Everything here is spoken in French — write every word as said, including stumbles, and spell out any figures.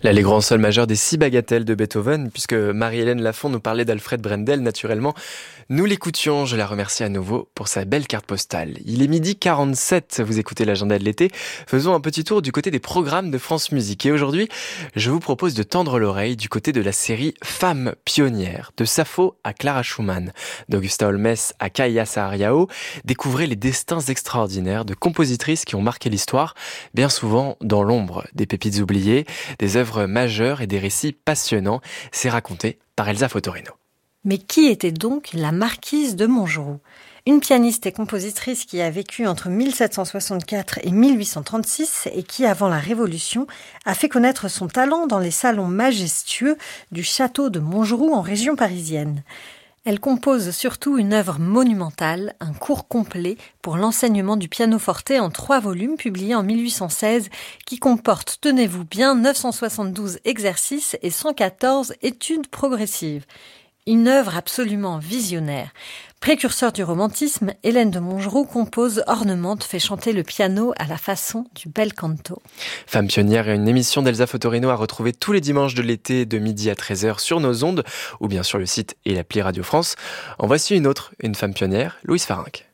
L'Allegro en sol majeur des six bagatelles de Beethoven, puisque Marie-Hélène Lafont nous parlait d'Alfred Brendel, naturellement. Nous l'écoutions, je la remercie à nouveau pour sa belle carte postale. Il est midi quarante-sept, vous écoutez l'agenda de l'été. Faisons un petit tour du côté des programmes de France Musique. Et aujourd'hui, je vous propose de tendre l'oreille du côté de la série Femmes pionnières, de Sappho à Clara Schumann, d'Augusta Holmes à Kaya Saariaho. Découvrez les destins extraordinaires de compositrices qui ont marqué l'histoire, bien souvent dans l'ombre, des pépites oubliées, des œuvres majeures et des récits passionnants. C'est raconté par Elsa Fotorino. Mais qui était donc la marquise de Montgeroux ? Une pianiste et compositrice qui a vécu entre mille sept cent soixante-quatre et mille huit cent trente-six et qui, avant la Révolution, a fait connaître son talent dans les salons majestueux du château de Montgeroux en région parisienne. Elle compose surtout une œuvre monumentale, un cours complet pour l'enseignement du pianoforte en trois volumes publiés en mille huit cent seize qui comporte, tenez-vous bien, neuf cent soixante-douze exercices et cent quatorze études progressives. Une œuvre absolument visionnaire. Précurseur du romantisme, Hélène de Montgeroux compose, ornemente, fait chanter le piano à la façon du bel canto. Femme pionnière est une émission d'Elsa Fotorino à retrouver tous les dimanches de l'été de midi à treize heures sur nos ondes ou bien sur le site et l'appli Radio France. En voici une autre, une femme pionnière, Louise Farinck.